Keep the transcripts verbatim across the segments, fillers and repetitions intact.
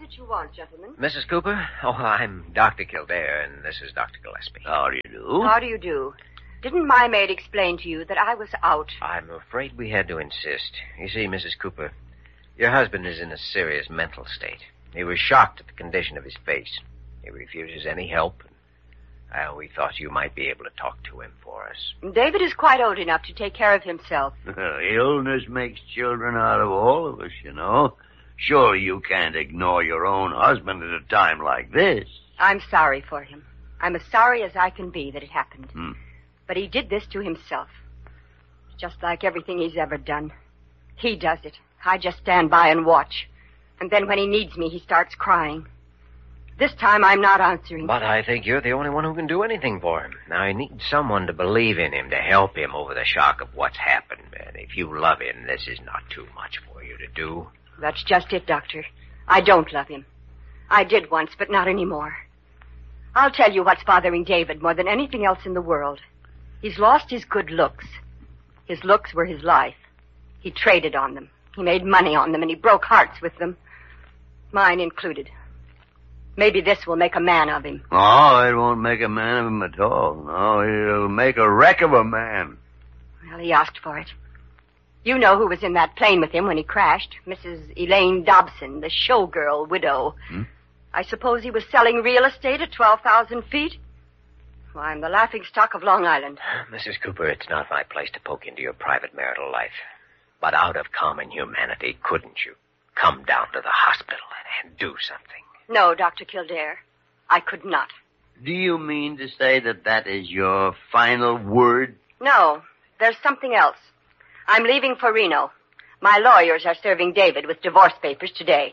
it you want, gentlemen? Missus Cooper? Oh, I'm Doctor Kildare, and this is Doctor Gillespie. How do you do? How do you do? Didn't my maid explain to you that I was out? I'm afraid we had to insist. You see, Missus Cooper, your husband is in a serious mental state. He was shocked at the condition of his face. He refuses any help. Well, we thought you might be able to talk to him for us. David is quite old enough to take care of himself. Illness makes children out of all of us, you know. Surely you can't ignore your own husband at a time like this. I'm sorry for him. I'm as sorry as I can be that it happened. Hmm. But he did this to himself. Just like everything he's ever done. He does it. I just stand by and watch. And then when he needs me, he starts crying. This time I'm not answering. But I think you're the only one who can do anything for him. Now, he needs someone to believe in him, to help him over the shock of what's happened. And if you love him, this is not too much for you to do. That's just it, Doctor. I don't love him. I did once, but not anymore. I'll tell you what's bothering David more than anything else in the world. He's lost his good looks. His looks were his life. He traded on them. He made money on them, and he broke hearts with them. Mine included. Maybe this will make a man of him. Oh, it won't make a man of him at all. No, it'll make a wreck of a man. Well, he asked for it. You know who was in that plane with him when he crashed. Missus Elaine Dobson, the showgirl widow. Hmm? I suppose he was selling real estate at twelve thousand feet? Why, I'm the laughingstock of Long Island. Missus Cooper, it's not my place to poke into your private marital life. But out of common humanity, couldn't you come down to the hospital and, and do something? No, Doctor Kildare. I could not. Do you mean to say that that is your final word? No, there's something else. I'm leaving for Reno. My lawyers are serving David with divorce papers today.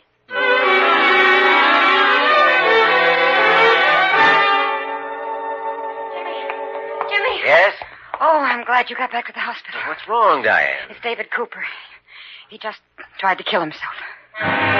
Jimmy. Yes? Oh, I'm glad you got back to the hospital. What's wrong, Diane? It's David Cooper. He just tried to kill himself.